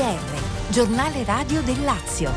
GR, giornale radio del Lazio.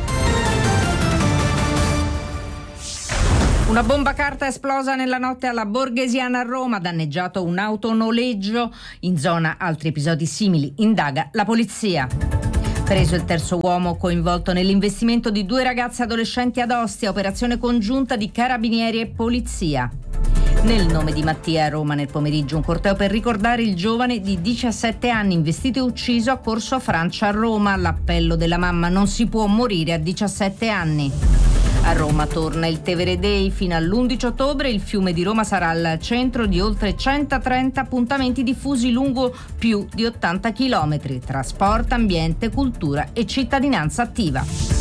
Una bomba carta è esplosa nella notte alla Borghesiana a Roma, danneggiato un autonoleggio. In zona altri episodi simili, indaga la polizia. Preso il terzo uomo coinvolto nell'investimento di 2 ragazze adolescenti ad Ostia, operazione congiunta di carabinieri e polizia. Nel nome di Mattia a Roma nel pomeriggio un corteo per ricordare il giovane di 17 anni investito e ucciso a Corso Francia a Roma. L'appello della mamma: non si può morire a 17 anni. A Roma torna il Tevere Day. Fino all'11 ottobre il fiume di Roma sarà al centro di oltre 130 appuntamenti diffusi lungo più di 80 chilometri tra sport, ambiente, cultura e cittadinanza attiva.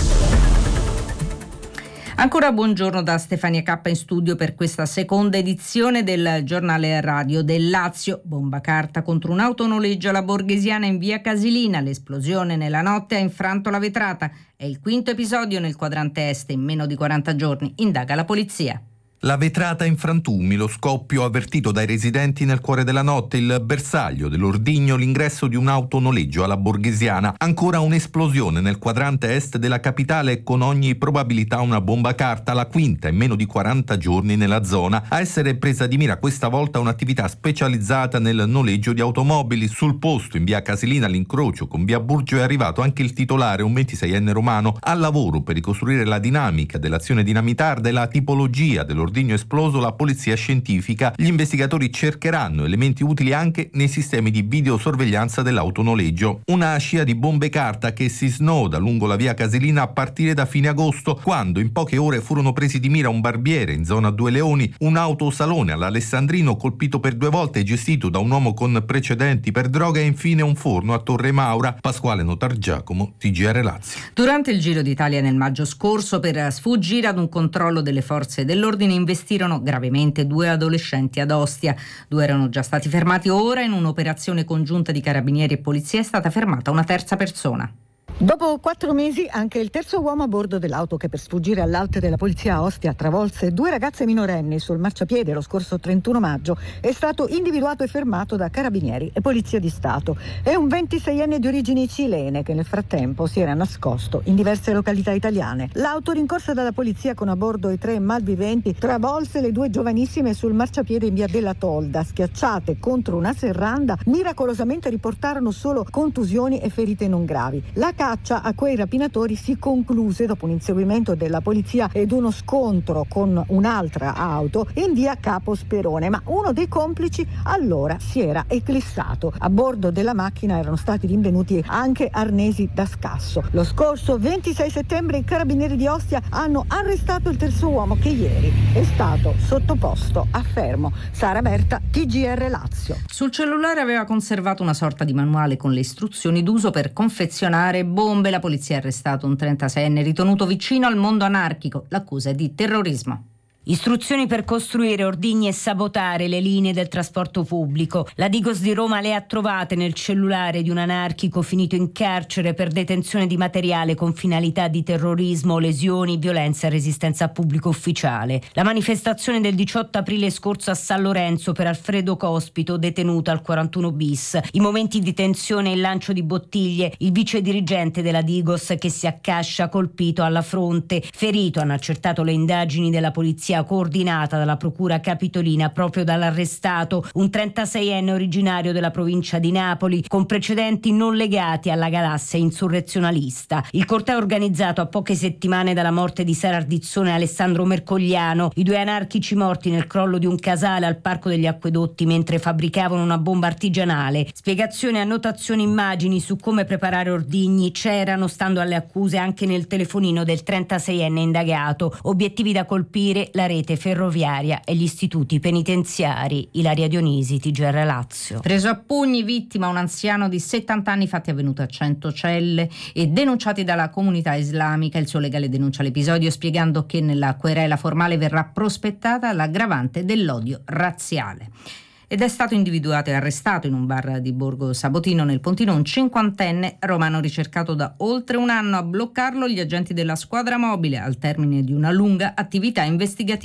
Ancora buongiorno da Stefania Cappa in studio per questa seconda edizione del giornale radio del Lazio. Bomba carta contro un autonoleggio alla Borghesiana in via Casilina. L'esplosione nella notte ha infranto la vetrata. È il quinto episodio nel quadrante est in meno di 40 giorni, indaga la polizia. La vetrata in frantumi, lo scoppio avvertito dai residenti nel cuore della notte, il bersaglio dell'ordigno, l'ingresso di un autonoleggio alla Borghesiana. Ancora un'esplosione nel quadrante est della capitale e con ogni probabilità una bomba carta, la quinta in meno di 40 giorni nella zona. A essere presa di mira questa volta un'attività specializzata nel noleggio di automobili. Sul posto in via Casilina, all'incrocio con via Burgio, è arrivato anche il titolare, un 26enne romano, al lavoro per ricostruire la dinamica dell'azione dinamitarda e la tipologia dell'ordigno esploso. La polizia scientifica. Gli investigatori cercheranno elementi utili anche nei sistemi di videosorveglianza dell'autonoleggio. Una scia di bombe carta che si snoda lungo la via Casilina a partire da fine agosto, quando in poche ore furono presi di mira un barbiere in zona Due Leoni, un autosalone all'Alessandrino colpito per 2 volte e gestito da un uomo con precedenti per droga, e infine un forno a Torre Maura. Pasquale Notargiacomo, TGR Lazio. Durante il Giro d'Italia nel maggio scorso, per sfuggire ad un controllo delle forze dell'ordine, investirono gravemente 2 adolescenti ad Ostia. 2 erano già stati fermati. Ora, in un'operazione congiunta di carabinieri e polizia, è stata fermata una terza persona. Dopo 4 mesi anche il terzo uomo a bordo dell'auto che per sfuggire all'alte della polizia a Ostia travolse 2 ragazze minorenni sul marciapiede lo scorso 31 maggio è stato individuato e fermato da carabinieri e polizia di Stato. È un 26enne di origini cilene che nel frattempo si era nascosto in diverse località italiane. L'auto, rincorsa dalla polizia con a bordo i 3 malviventi, travolse le 2 giovanissime sul marciapiede in via della Tolda. Schiacciate contro una serranda, miracolosamente riportarono solo contusioni e ferite non gravi. La caccia a quei rapinatori si concluse dopo un inseguimento della polizia ed uno scontro con un'altra auto in via Capo Sperone, ma uno dei complici allora si era eclissato. A bordo della macchina erano stati rinvenuti anche arnesi da scasso. Lo scorso 26 settembre i carabinieri di Ostia hanno arrestato il terzo uomo che ieri è stato sottoposto a fermo. Sara Berta, TGR Lazio. Sul cellulare aveva conservato una sorta di manuale con le istruzioni d'uso per confezionare bombe. La polizia ha arrestato un 36enne ritenuto vicino al mondo anarchico. L'accusa è di terrorismo. Istruzioni per costruire ordigni e sabotare le linee del trasporto pubblico. La Digos di Roma le ha trovate nel cellulare di un anarchico finito in carcere per detenzione di materiale con finalità di terrorismo, lesioni, violenza e resistenza a pubblico ufficiale. La manifestazione del 18 aprile scorso a San Lorenzo per Alfredo Cospito, detenuto al 41 bis. I momenti di tensione e il lancio di bottiglie. Il vice dirigente della Digos che si accascia colpito alla fronte. Ferito, hanno accertato le indagini della polizia coordinata dalla procura capitolina proprio dall'arrestato, un 36enne originario della provincia di Napoli con precedenti non legati alla galassia insurrezionalista. Il corteo organizzato a poche settimane dalla morte di Sara Ardizzone e Alessandro Mercogliano, i 2 anarchici morti nel crollo di un casale al Parco degli Acquedotti mentre fabbricavano una bomba artigianale. Spiegazioni, annotazioni, immagini su come preparare ordigni c'erano, stando alle accuse, anche nel telefonino del 36enne indagato. Obiettivi da colpire: la rete ferroviaria e gli istituti penitenziari. Ilaria Dionisi, TGR Lazio. Preso a pugni, vittima un anziano di 70 anni, fatti avvenuti a Centocelle e denunciati dalla comunità islamica. Il suo legale denuncia l'episodio spiegando che nella querela formale verrà prospettata l'aggravante dell'odio razziale. Ed è stato individuato e arrestato in un bar di Borgo Sabotino nel Pontino un 50enne romano ricercato da oltre un anno. A bloccarlo gli agenti della squadra mobile al termine di una lunga attività investigativa.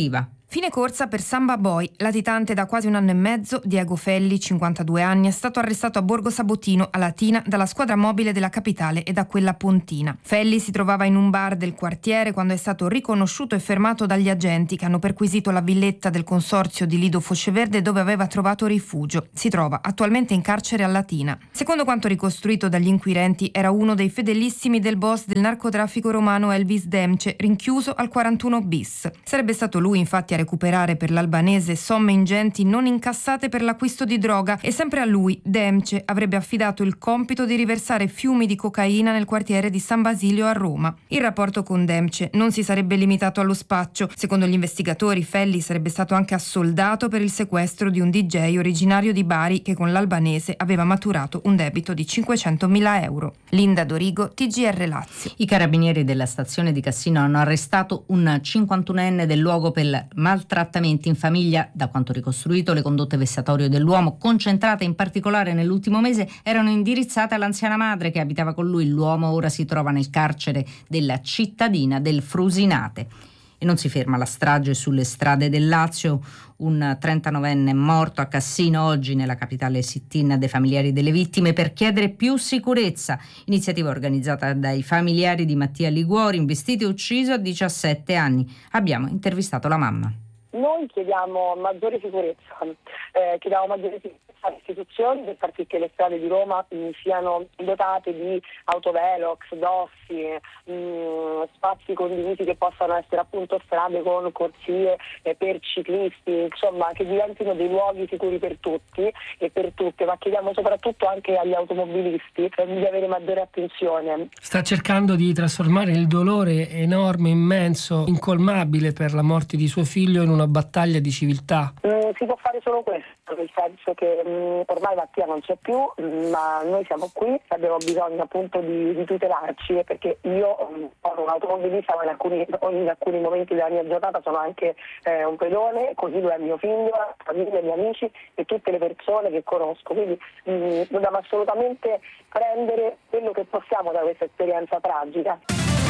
Fine corsa per Samba Boy. Latitante da quasi un anno e mezzo, Diego Felli, 52 anni, è stato arrestato a Borgo Sabotino, a Latina, dalla squadra mobile della capitale e da quella pontina. Felli si trovava in un bar del quartiere quando è stato riconosciuto e fermato dagli agenti che hanno perquisito la villetta del consorzio di Lido Fosceverde dove aveva trovato rifugio. Si trova attualmente in carcere a Latina. Secondo quanto ricostruito dagli inquirenti, era uno dei fedelissimi del boss del narcotraffico romano Elvis Demce, rinchiuso al 41 bis. Sarebbe stato lui infatti a recuperare per l'albanese somme ingenti non incassate per l'acquisto di droga e sempre a lui Demce avrebbe affidato il compito di riversare fiumi di cocaina nel quartiere di San Basilio a Roma. Il rapporto con Demce non si sarebbe limitato allo spaccio. Secondo gli investigatori, Felli sarebbe stato anche assoldato per il sequestro di un DJ originario di Bari che con l'albanese aveva maturato un debito di 500.000 euro. Linda Dorigo, TGR Lazio. I carabinieri della stazione di Cassino hanno arrestato un 51enne del luogo per maltrattamenti in famiglia. Da quanto ricostruito, le condotte vessatorie dell'uomo, concentrate in particolare nell'ultimo mese, erano indirizzate all'anziana madre che abitava con lui. L'uomo ora si trova nel carcere della cittadina del Frusinate. E non si ferma la strage sulle strade del Lazio. Un 39enne è morto a Cassino oggi, nella capitale sit-in dei familiari delle vittime, per chiedere più sicurezza. Iniziativa organizzata dai familiari di Mattia Liguori, investito e ucciso a 17 anni. Abbiamo intervistato la mamma. Noi chiediamo maggiore sicurezza, alle istituzioni per far sì che le strade di Roma siano dotate di autovelox, dossi, spazi condivisi che possano essere appunto strade con corsie per ciclisti, insomma che diventino dei luoghi sicuri per tutti e per tutte, ma chiediamo soprattutto anche agli automobilisti di avere maggiore attenzione. Sta cercando di trasformare il dolore enorme, immenso, incolmabile per la morte di suo figlio in una battaglia di civiltà. Si può fare solo questo, nel senso che ormai Mattia non c'è più, ma noi siamo qui e abbiamo bisogno appunto di tutelarci, perché io sono un automobilista, ma in alcuni momenti della mia giornata sono anche un pedone, così lo è mio figlio, la famiglia, i miei amici e tutte le persone che conosco, quindi dobbiamo assolutamente prendere quello che possiamo da questa esperienza tragica.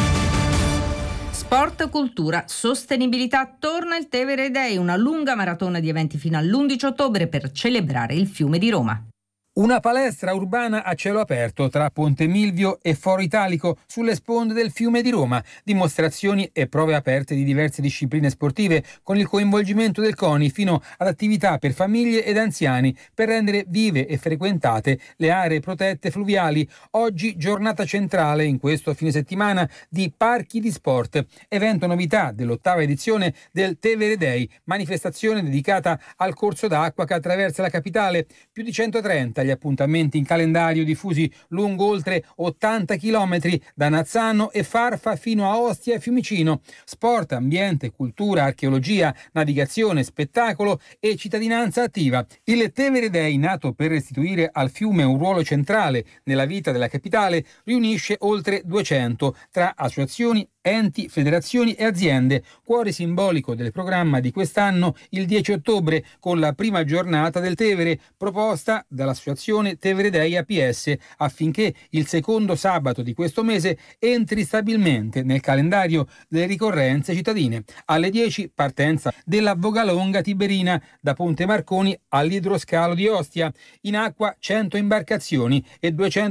Sport, cultura, sostenibilità, torna il Tevere Day, una lunga maratona di eventi fino all'11 ottobre per celebrare il fiume di Roma. Una palestra urbana a cielo aperto tra Ponte Milvio e Foro Italico sulle sponde del fiume di Roma. Dimostrazioni e prove aperte di diverse discipline sportive con il coinvolgimento del CONI fino ad attività per famiglie ed anziani per rendere vive e frequentate le aree protette fluviali. Oggi giornata centrale in questo fine settimana di Parchi di Sport, evento novità dell'8ª edizione del Tevere Day, manifestazione dedicata al corso d'acqua che attraversa la capitale. Più di 130 gli appuntamenti in calendario diffusi lungo oltre 80 chilometri da Nazzano e Farfa fino a Ostia e Fiumicino. Sport, ambiente, cultura, archeologia, navigazione, spettacolo e cittadinanza attiva. Il Tevere Day, nato per restituire al fiume un ruolo centrale nella vita della capitale, riunisce oltre 200 tra associazioni, enti, federazioni e aziende. Cuore simbolico del programma di quest'anno il 10 ottobre con la prima giornata del Tevere proposta dall'associazione Tevere Day APS affinché il secondo sabato di questo mese entri stabilmente nel calendario delle ricorrenze cittadine. Alle 10 partenza della Vogalonga Tiberina da Ponte Marconi all'idroscalo di Ostia. In acqua 100 imbarcazioni e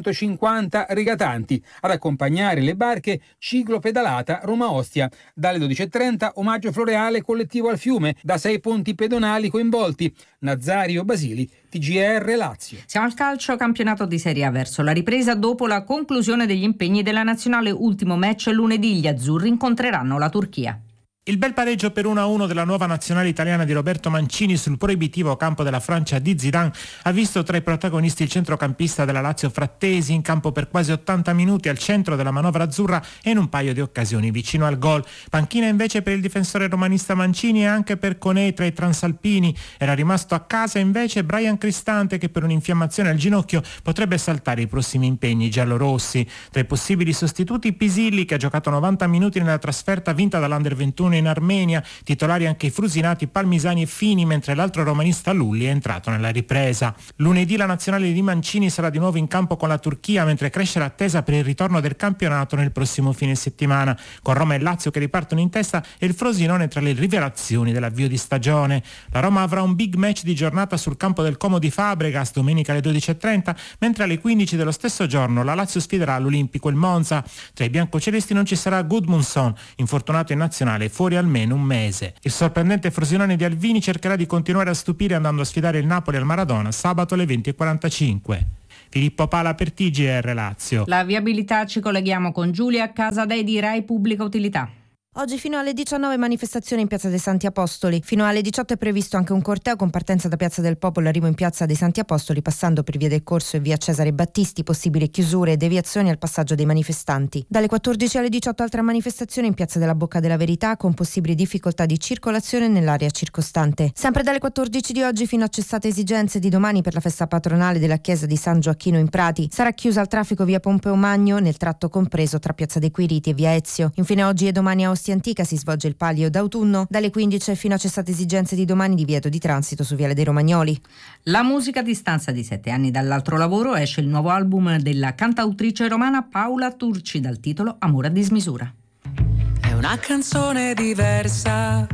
250 rigatanti. Ad accompagnare le barche ciclopedalate Roma-Ostia. Dalle 12.30 omaggio floreale collettivo al fiume da 6 ponti pedonali coinvolti. Nazario Basili, TGR Lazio. Siamo al calcio, campionato di Serie A verso la ripresa dopo la conclusione degli impegni della nazionale. Ultimo match lunedì, gli azzurri incontreranno la Turchia. Il bel pareggio per 1-1 della nuova nazionale italiana di Roberto Mancini sul proibitivo campo della Francia di Zidane ha visto tra i protagonisti il centrocampista della Lazio Frattesi, in campo per quasi 80 minuti al centro della manovra azzurra e in un paio di occasioni vicino al gol. Panchina invece per il difensore romanista Mancini e anche per Conè tra i transalpini. Era rimasto a casa invece Brian Cristante, che per un'infiammazione al ginocchio potrebbe saltare i prossimi impegni giallorossi. Tra i possibili sostituti Pisilli, che ha giocato 90 minuti nella trasferta vinta dall'Under 21 in Armenia, titolari anche i frusinati Palmisani e Fini, mentre l'altro romanista Lulli è entrato nella ripresa. Lunedì la nazionale di Mancini sarà di nuovo in campo con la Turchia, mentre cresce l'attesa per il ritorno del campionato nel prossimo fine settimana, con Roma e Lazio che ripartono in testa e il Frosinone tra le rivelazioni dell'avvio di stagione. La Roma avrà un big match di giornata sul campo del Como di Fabregas domenica alle 12.30, mentre alle 15 dello stesso giorno la Lazio sfiderà l'Olimpico il Monza. Tra i biancocelesti non ci sarà Gudmundsson, infortunato in nazionale fuori almeno un mese. Il sorprendente Frosinone di Alvini cercherà di continuare a stupire andando a sfidare il Napoli al Maradona sabato alle 20.45. Filippo Pala per TGR Lazio. La viabilità, ci colleghiamo con Giulia Casadei di Rai Pubblica Utilità. Oggi fino alle 19 manifestazioni in Piazza dei Santi Apostoli. Fino alle 18 è previsto anche un corteo con partenza da Piazza del Popolo, arrivo in Piazza dei Santi Apostoli, passando per Via del Corso e Via Cesare Battisti, possibili chiusure e deviazioni al passaggio dei manifestanti. Dalle 14 alle 18 altra manifestazione in Piazza della Bocca della Verità, con possibili difficoltà di circolazione nell'area circostante. Sempre dalle 14 di oggi fino a cessate esigenze di domani per la festa patronale della chiesa di San Gioacchino in Prati. Sarà chiusa al traffico via Pompeo Magno nel tratto compreso tra Piazza dei Quiriti e Via Ezio. Infine oggi e domani a Ostia Antica si svolge il Palio d'autunno, dalle 15 fino a cessate esigenze di domani divieto di transito su Viale dei Romagnoli. La musica a distanza di 7 anni dall'altro lavoro esce il nuovo album della cantautrice romana Paola Turci dal titolo Amore a dismisura. È una canzone diversa,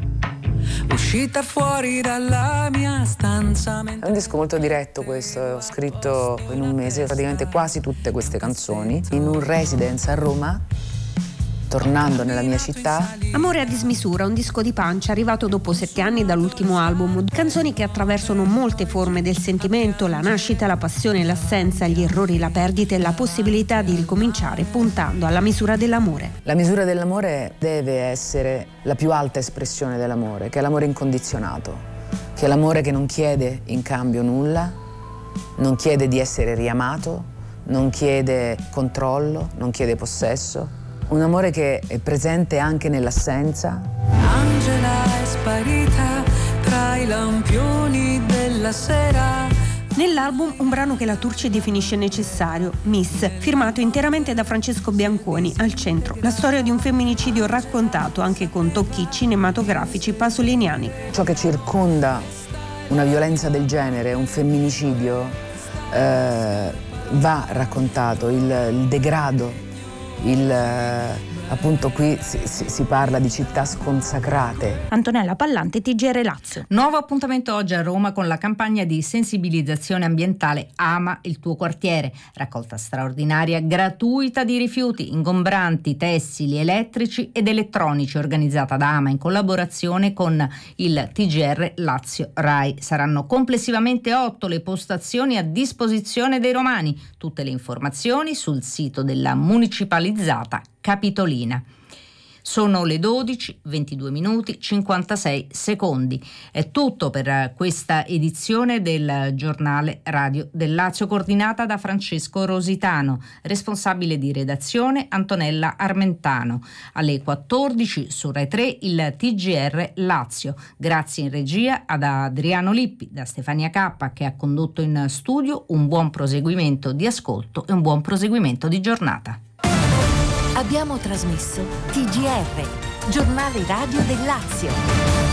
uscita fuori dalla mia stanza. È un disco molto diretto questo, ho scritto in un mese praticamente quasi tutte queste canzoni in un residence a Roma, tornando nella mia città. Amore a dismisura, un disco di pancia arrivato dopo 7 anni dall'ultimo album. Canzoni che attraversano molte forme del sentimento, la nascita, la passione, l'assenza, gli errori, la perdita e la possibilità di ricominciare, puntando alla misura dell'amore. La misura dell'amore deve essere la più alta espressione dell'amore, che è l'amore incondizionato, che è l'amore che non chiede in cambio nulla, non chiede di essere riamato, non chiede controllo, non chiede possesso. Un amore che è presente anche nell'assenza. Angela è sparita tra i lampioni della sera. Nell'album un brano che la Turci definisce necessario, Miss, firmato interamente da Francesco Bianconi. Al centro la storia di un femminicidio raccontato anche con tocchi cinematografici pasoliniani. Ciò che circonda una violenza del genere, un femminicidio, va raccontato, il degrado. Appunto qui si parla di città sconsacrate. Antonella Pallante, TGR Lazio. Nuovo appuntamento oggi a Roma con la campagna di sensibilizzazione ambientale Ama il tuo quartiere, raccolta straordinaria gratuita di rifiuti ingombranti, tessili, elettrici ed elettronici, organizzata da Ama in collaborazione con il TGR Lazio Rai. Saranno complessivamente 8 le postazioni a disposizione dei romani, tutte le informazioni sul sito della municipalizzata Capitolina. Sono le 12, 22 minuti, 56 secondi. È tutto per questa edizione del giornale Radio del Lazio, coordinata da Francesco Rositano, responsabile di redazione Antonella Armentano. Alle 14 su Rai 3 il TGR Lazio. Grazie in regia ad Adriano Lippi, da Stefania Cappa che ha condotto in studio. Un buon proseguimento di ascolto e un buon proseguimento di giornata. Abbiamo trasmesso TGR, giornale radio del Lazio.